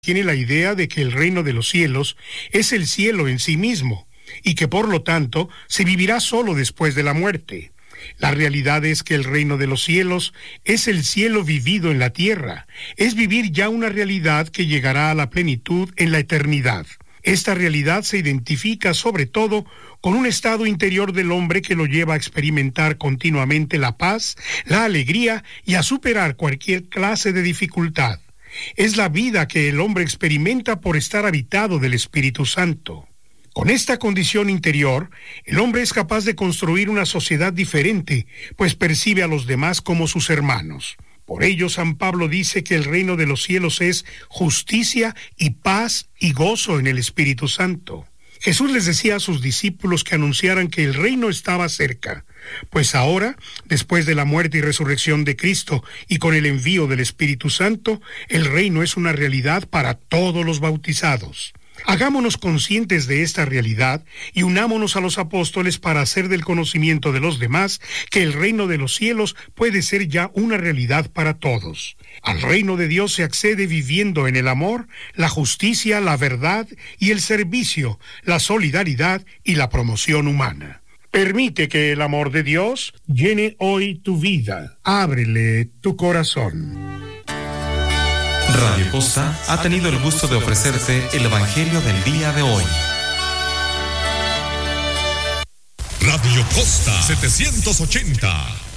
tiene la idea de que el reino de los cielos es el cielo en sí mismo y que por lo tanto se vivirá solo después de la muerte. La realidad es que el reino de los cielos es el cielo vivido en la tierra, es vivir ya una realidad que llegará a la plenitud en la eternidad. Esta realidad se identifica sobre todo con un estado interior del hombre que lo lleva a experimentar continuamente la paz, la alegría y a superar cualquier clase de dificultad. Es la vida que el hombre experimenta por estar habitado del Espíritu Santo. Con esta condición interior, el hombre es capaz de construir una sociedad diferente, pues percibe a los demás como sus hermanos. Por ello, San Pablo dice que el reino de los cielos es justicia y paz y gozo en el Espíritu Santo. Jesús les decía a sus discípulos que anunciaran que el reino estaba cerca, pues ahora, después de la muerte y resurrección de Cristo y con el envío del Espíritu Santo, el reino es una realidad para todos los bautizados. Hagámonos conscientes de esta realidad y unámonos a los apóstoles para hacer del conocimiento de los demás que el reino de los cielos puede ser ya una realidad para todos. Al reino de Dios se accede viviendo en el amor, la justicia, la verdad y el servicio, la solidaridad y la promoción humana. Permite que el amor de Dios llene hoy tu vida. Ábrele tu corazón. Radio Costa ha tenido el gusto de ofrecerte el Evangelio del día de hoy. Radio Costa 780.